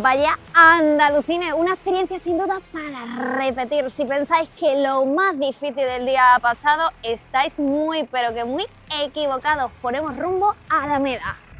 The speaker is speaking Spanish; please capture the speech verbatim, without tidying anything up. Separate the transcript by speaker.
Speaker 1: Vaya Andalucines, una experiencia sin duda para repetir. Si pensáis que lo más difícil del día pasado, estáis muy pero que muy equivocados. Ponemos rumbo a Alameda.